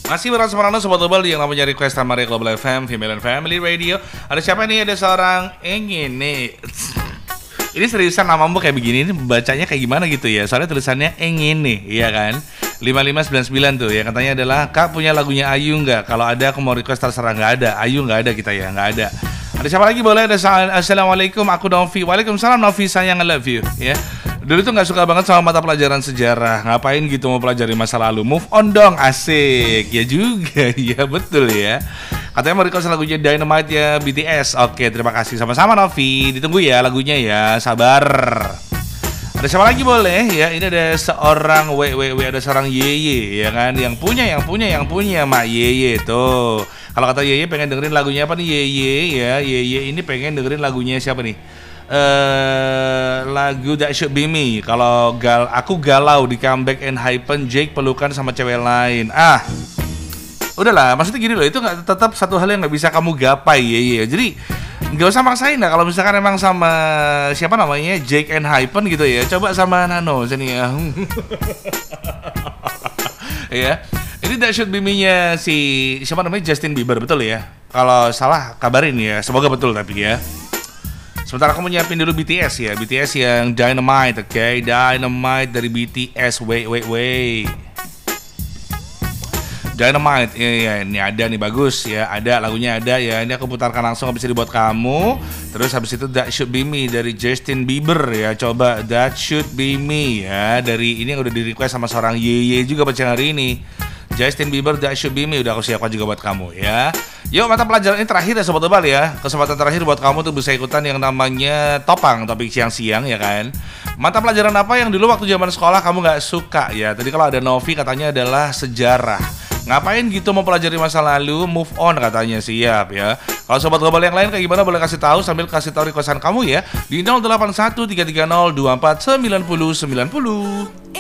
Masih bersama Sobat Global yang namanya Request Maria Global FM, Female and Family Radio. Ada siapa nih? Ada seorang Engin nih. Ini seriusan namamu kayak begini, ini bacanya kayak gimana gitu ya? Soalnya tulisannya Engin nih, iya kan? 5599 tuh ya, katanya adalah Kak punya lagunya Ayu nggak? Kalau ada aku mau request, terserah. Nggak ada, Ayu nggak ada kita ya, nggak ada. Ada siapa lagi boleh? Ada Assalamualaikum, aku Novi. Waalaikumsalam Novi, sayang, I love you ya. Dulu tuh gak suka banget sama mata pelajaran sejarah. Ngapain gitu mau pelajari masa lalu? Move on dong, asik. Ya juga, ya betul ya. Katanya mau request lagunya Dynamite ya BTS. Oke, terima kasih sama-sama Novi. Ditunggu ya lagunya ya, sabar. Ada siapa lagi boleh ya? Ini ada seorang ada seorang Yeye ya kan, yang punya Mak Yeye tuh. Kalau kata Yeye pengen dengerin lagunya apa nih Yeye ya? Yeye ini pengen dengerin lagunya siapa nih? Lagu That Should Be Me. Kalau aku galau di comeback and hypen Jake pelukan sama cewek lain. Udahlah, maksudnya gini loh, itu nggak tetap satu hal yang nggak bisa kamu gapai ya. Jadi nggak usah maksain lah. Kalau misalkan emang sama siapa namanya Jake and hypen gitu ya, coba sama Nano sini ya. Ya, ini That Should Be Me-nya si siapa namanya Justin Bieber, betul ya? Kalau salah kabarin ya, semoga betul tapi ya. Sementara aku mau nyiapin dulu BTS ya, BTS yang Dynamite, oke? Dynamite dari BTS, wait. Dynamite, ya, ini ada nih, bagus ya, ada lagunya ada ya. Ini aku putarkan langsung habis itu buat kamu. Terus habis itu That Should Be Me dari Justin Bieber ya, coba That Should Be Me ya. Dari ini yang udah di request sama seorang Yeye juga pada hari ini. Justin Bieber, That Should Be Me, udah aku siapkan juga buat kamu ya. Yuk, mata pelajaran ini terakhir ya Sobat Global ya. Kesempatan terakhir buat kamu tuh bisa ikutan yang namanya Topang, topik siang-siang ya kan. Mata pelajaran apa yang dulu waktu zaman sekolah kamu gak suka ya? Tadi kalau ada Novi katanya adalah sejarah. Ngapain gitu mau pelajari masa lalu, move on katanya, siap ya. Kalau Sobat Global yang lain kayak gimana boleh kasih tahu sambil kasih tahu requestan kamu ya di 081330249090.